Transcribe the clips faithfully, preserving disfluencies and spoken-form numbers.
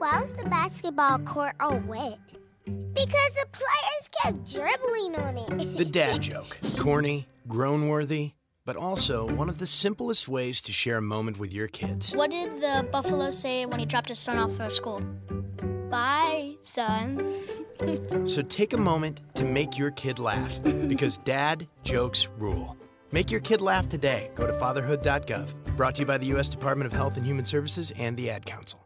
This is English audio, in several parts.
why was the basketball court all wet? Because the players kept dribbling on it. The dad joke. Corny, grown-worthy, but also one of the simplest ways to share a moment with your kids. What did the buffalo say when he dropped his son off at school? Bye, son. So take a moment to make your kid laugh, because dad jokes rule. Make your kid laugh today. Go to fatherhood dot gov. Brought to you by the U S Department of Health and Human Services and the Ad Council.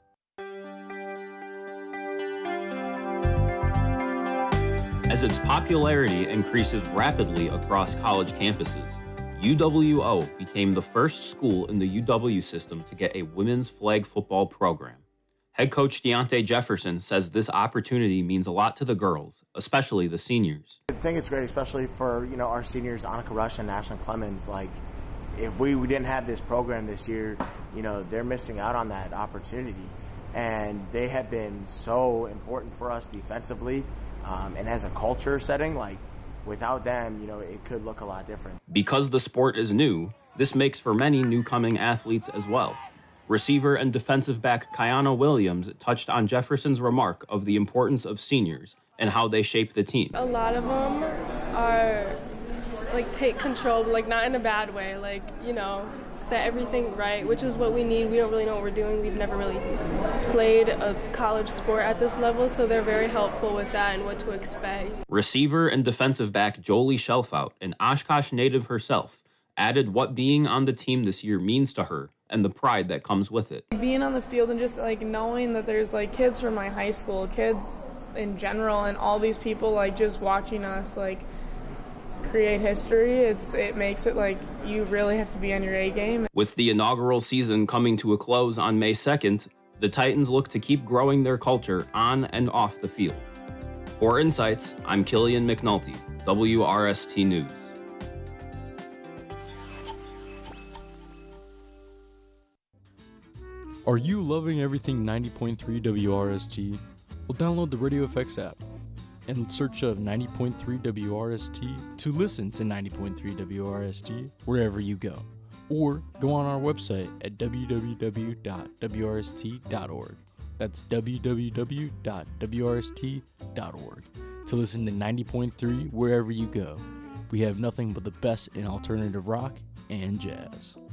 As its popularity increases rapidly across college campuses, U W O became the first school in the U W system to get a women's flag football program. Head coach Deontay Jefferson says this opportunity means a lot to the girls, especially the seniors. I think it's great, especially for, you know, our seniors, Annika Rush and Ashlyn Clemens. Like, if we, we didn't have this program this year, you know, they're missing out on that opportunity. And they have been so important for us defensively. Um, and as a culture setting, like, without them, you know, it could look a lot different. Because the sport is new, this makes for many new-coming athletes as well. Receiver and defensive back Kiana Williams touched on Jefferson's remark of the importance of seniors and how they shape the team. A lot of them are, like, take control, but, like, not in a bad way. Like, you know, set everything right, which is what we need. We don't really know what we're doing. We've never really played a college sport at this level, so they're very helpful with that and what to expect. Receiver and defensive back Jolie Shelfout, an Oshkosh native herself, added what being on the team this year means to her and the pride that comes with it. Being on the field and just, like, knowing that there's, like, kids from my high school, kids in general, and all these people, like, just watching us, like, create history, it's it makes it like you really have to be on your A game. With the inaugural season coming to a close on May second, the Titans look to keep growing their culture on and off the field. For Insights, I'm Killian McNulty, W R S T News. Are you loving everything ninety point three W R S T? Well, download the Radio F X app and search up ninety point three W R S T to listen to ninety point three W R S T wherever you go. Or go on our website at w w w dot w r s t dot org. That's w w w dot w r s t dot org to listen to ninety point three wherever you go. We have nothing but the best in alternative rock and jazz.